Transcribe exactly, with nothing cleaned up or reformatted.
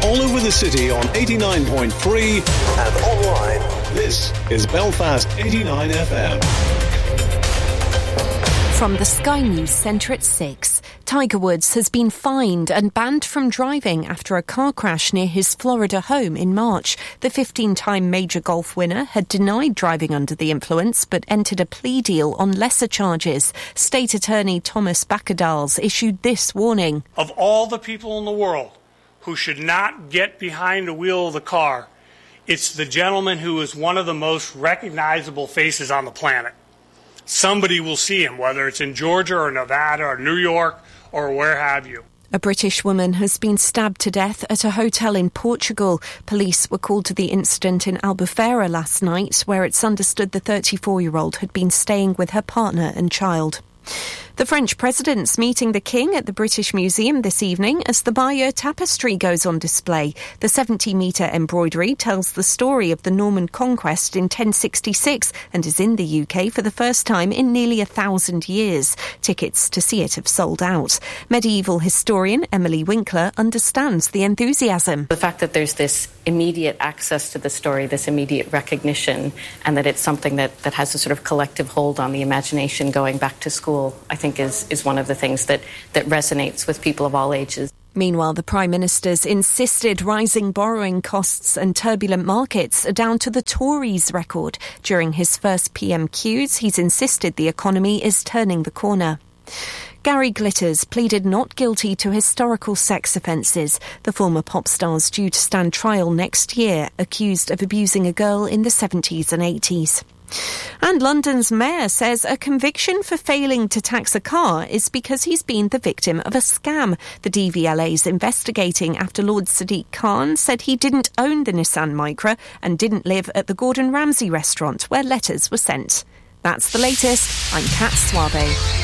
all over the city on eighty-nine point three and online. This is Belfast eighty-nine F M. From the Sky News Centre at six, Tiger Woods has been fined and banned from driving after a car crash near his Florida home in March. The fifteen-time major golf winner had denied driving under the influence but entered a plea deal on lesser charges. State Attorney Thomas Bacadals issued this warning. Of all the people in the world who should not get behind the wheel of the car, it's the gentleman who is one of the most recognizable faces on the planet. Somebody will see him, whether it's in Georgia or Nevada or New York or where have you. A British woman has been stabbed to death at a hotel in Portugal. Police were called to the incident in Albufeira last night, where it's understood the thirty-four-year-old had been staying with her partner and child. The French president's meeting the King at the British Museum this evening as the Bayeux tapestry goes on display. The seventy-metre embroidery tells the story of the Norman conquest in ten sixty-six and is in the U K for the first time in nearly a thousand years. Tickets to see it have sold out. Medieval historian Emily Winkler understands the enthusiasm. The fact that there's this immediate access to the story, this immediate recognition, and that it's something that, that has a sort of collective hold on the imagination going back to school, I think is, is one of the things that, that resonates with people of all ages. Meanwhile, the Prime Minister's insisted rising borrowing costs and turbulent markets are down to the Tories' record. During his first P M Qs, he's insisted the economy is turning the corner. Gary Glitters pleaded not guilty to historical sex offences. The former pop star's due to stand trial next year, accused of abusing a girl in the seventies and eighties. And London's mayor says a conviction for failing to tax a car is because he's been the victim of a scam. The D V L A's investigating after Lord Sadiq Khan said he didn't own the Nissan Micra and didn't live at the Gordon Ramsay restaurant where letters were sent. That's the latest. I'm Kat Suave.